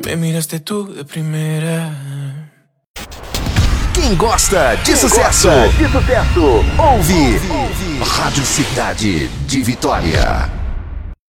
Me miraste tú de primera. Quem gosta de sucesso, ouve Rádio Cidade de Vitória.